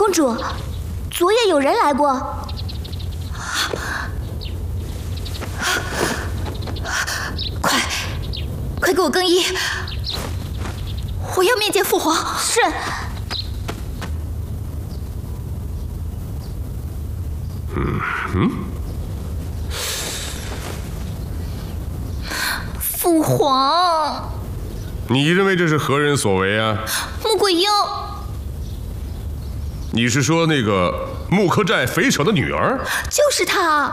公主，昨夜有人来过。 快给我更衣！我要面见父皇。 是。 父皇， 你认为这是何人所为啊？ 穆桂英。 你是说那个穆柯寨匪首的女儿？ 就是她。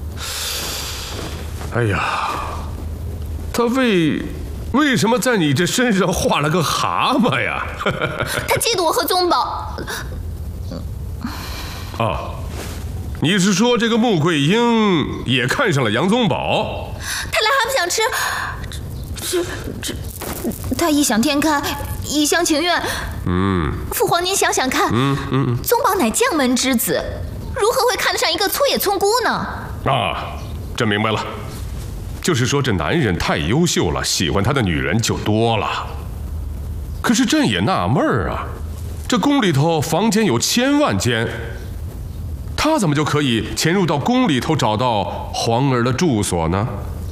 哎呀，她为什么在你这身上画了个蛤蟆呀？ 她嫉妒我和宗宝。 哦，你是说这个穆桂英也看上了杨宗保？ 她癞蛤蟆想吃，她异想天开，一厢情愿。父皇您想想看，宗保乃将门之子，如何会看得上一个粗野村姑呢？ 啊，朕明白了。就是说这男人太优秀了，喜欢他的女人就多了。可是朕也纳闷儿啊，这宫里头房间有1000万间，他怎么就可以潜入到宫里头找到皇儿的住所呢？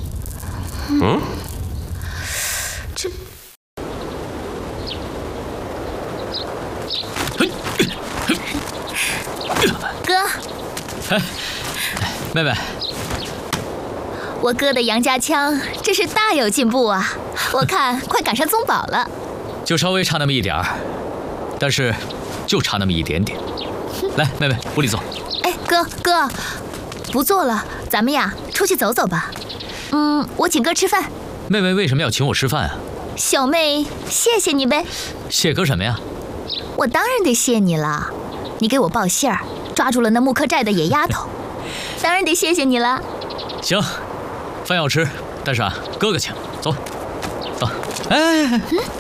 这哥， 妹妹， 我哥的杨家枪真是大有进步啊！我看快赶上宗保了。 就稍微差那么一点儿，但是就差那么一点点。来，妹妹，屋里坐。 哎，哥，不坐了，咱们呀出去走走吧。我请哥吃饭。 妹妹为什么要请我吃饭啊？ 小妹谢谢你呗。 谢哥什么呀？ 我当然得谢你了，你给我报信儿，抓住了那穆柯寨的野丫头，当然得谢谢你了。 行，饭要吃，但是啊，哥哥请，走。走。哎。